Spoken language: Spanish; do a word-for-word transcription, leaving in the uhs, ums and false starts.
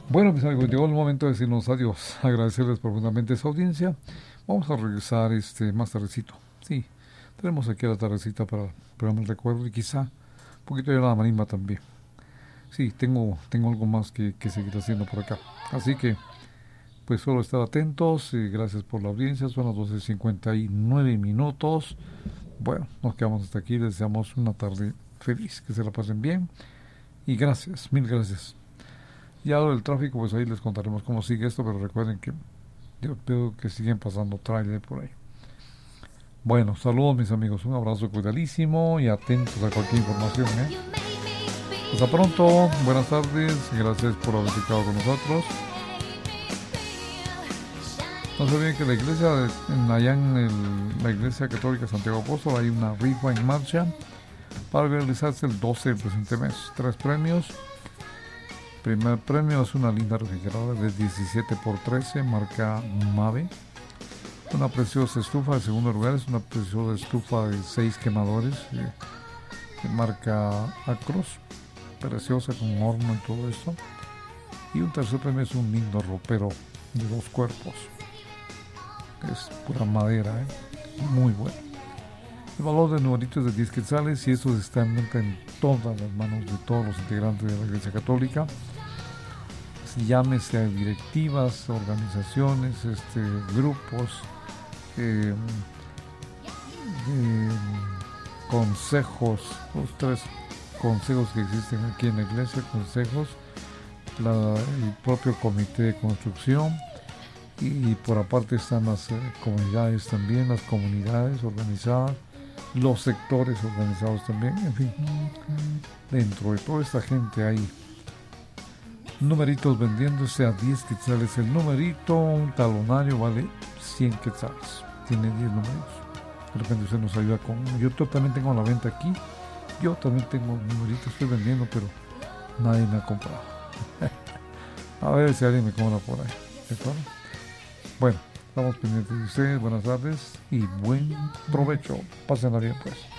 Bueno, mis amigos, llegó el momento de decirnos adiós, agradecerles profundamente su audiencia. Vamos a regresar este más tardecito. Sí, tenemos aquí a la tardecita para el programa El Recuerdo y quizá un poquito de la marimba también. Sí, tengo, tengo algo más que, que seguir haciendo por acá. Así que, pues solo estar atentos y gracias por la audiencia. Son las doce cincuenta y nueve minutos. Bueno, nos quedamos hasta aquí. Les deseamos una tarde feliz, que se la pasen bien. Y gracias, mil gracias. Y ahora el tráfico, pues ahí les contaremos cómo sigue esto, pero recuerden que yo veo que siguen pasando trailer por ahí. Bueno, saludos mis amigos, un abrazo cuidadísimo y atentos a cualquier información, ¿eh? Hasta pronto, buenas tardes, gracias por haber estado con nosotros. No se olviden que la iglesia, en, allá en el, la iglesia católica Santiago Apóstol, hay una rifa en marcha para realizarse el doce del presente mes. Tres premios. Primer premio es una linda refrigeradora de diecisiete por trece, marca Mave. Una preciosa estufa. El segundo lugar es una preciosa estufa de seis quemadores, eh, de marca Acros, preciosa con horno y todo esto. Y un tercer premio es un lindo ropero de dos cuerpos. Es pura madera, ¿eh? Muy bueno. El valor del numerito es de diez quetzales y eso está en venta en todas las manos de todos los integrantes de la Iglesia Católica. Llámese a directivas, organizaciones, este, grupos, eh, eh, consejos, los tres consejos que existen aquí en la iglesia, consejos, la, el propio comité de construcción y, y por aparte están las eh, comunidades también, las comunidades organizadas, los sectores organizados también, en fin, dentro de toda esta gente hay numeritos vendiéndose a diez quetzales el numerito. Un talonario vale cien quetzales, tiene diez numeritos. De repente usted nos ayuda con uno. Yo también tengo la venta aquí, yo también tengo numeritos, estoy vendiendo, pero nadie me ha comprado. A ver si alguien me compra por ahí, ¿de acuerdo? Bueno, estamos pendientes de ustedes, buenas tardes y buen provecho. Pásenla bien pues.